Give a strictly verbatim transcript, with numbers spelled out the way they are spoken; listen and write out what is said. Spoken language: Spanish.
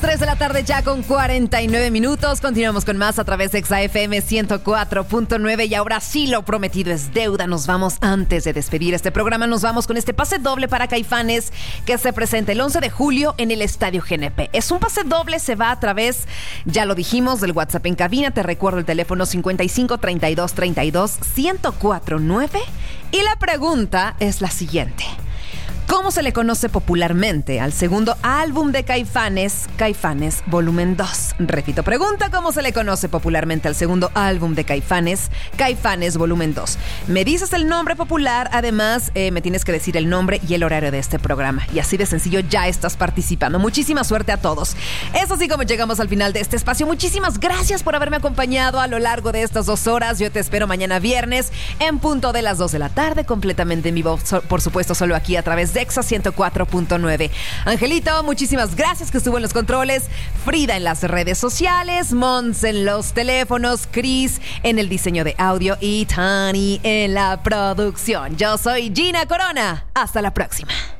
tres de la tarde ya con cuarenta y nueve minutos. Continuamos con más a través de Exa F M ciento cuatro punto nueve. Y ahora sí, lo prometido es deuda. Nos vamos, antes de despedir este programa, nos vamos con este pase doble para Caifanes que se presenta el once de julio en el Estadio G N P. Es un pase doble, se va a través, ya lo dijimos, del WhatsApp en cabina. Te recuerdo el teléfono cincuenta y cinco, treinta y dos, treinta y dos, ciento cuatro nueve. Y la pregunta es la siguiente: ¿cómo se le conoce popularmente al segundo álbum de Caifanes, Caifanes Volumen dos? Repito, pregunta: ¿cómo se le conoce popularmente al segundo álbum de Caifanes, Caifanes Volumen dos? Me dices el nombre popular, además eh, me tienes que decir el nombre y el horario de este programa. Y así de sencillo ya estás participando. Muchísima suerte a todos. Es así como llegamos al final de este espacio. Muchísimas gracias por haberme acompañado a lo largo de estas dos horas. Yo te espero mañana viernes en punto de las dos de la tarde, completamente en vivo, so, por supuesto, solo aquí a través de Exa ciento cuatro punto nueve. Angelito, muchísimas gracias, que estuvo en los controles, Frida en las redes sociales, Mons en los teléfonos, Chris en el diseño de audio y Tani en la producción. Yo soy Gina Corona. Hasta la próxima.